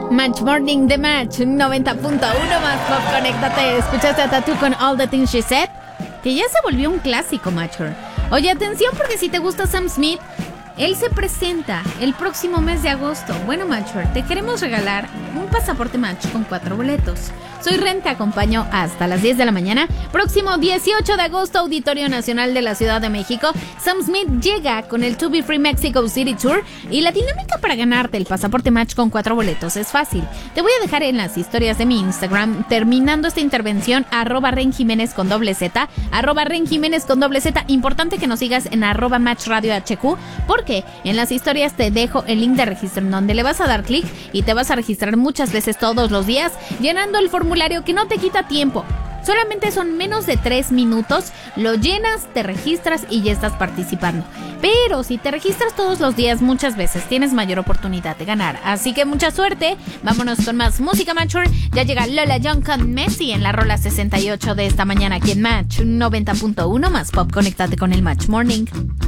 Match Morning de Match 90.1 más pop, conéctate. Escuchaste a Tattoo con All the Things She Said, que ya se volvió un clásico, Matcher. Oye, atención, porque si te gusta Sam Smith, él se presenta el próximo mes de agosto. Bueno, Matcher, te queremos regalar un pasaporte Match con 4 boletos. Soy Ren, te acompaño hasta las 10 de la mañana. Próximo 18 de agosto, Auditorio Nacional de la Ciudad de México. Sam Smith llega con el To Be Free Mexico City Tour. Y la dinámica para ganarte el pasaporte Match con 4 boletos es fácil. Te voy a dejar en las historias de mi Instagram, terminando esta intervención, @RenJiménez con doble Z, @RenJiménez con doble Z. Importante que nos sigas en @MatchRadioHQ, porque en las historias te dejo el link de registro en donde le vas a dar clic y te vas a registrar muchas veces todos los días, llenando el formulario que no te quita tiempo. Solamente son menos de 3 minutos, lo llenas, te registras y ya estás participando. Pero si te registras todos los días, muchas veces tienes mayor oportunidad de ganar. Así que mucha suerte, vámonos con más música, Matcher. Ya llega Lola Young con Messi en la rola 68 de esta mañana aquí en Match 90.1 más pop. Conéctate con el Match Morning.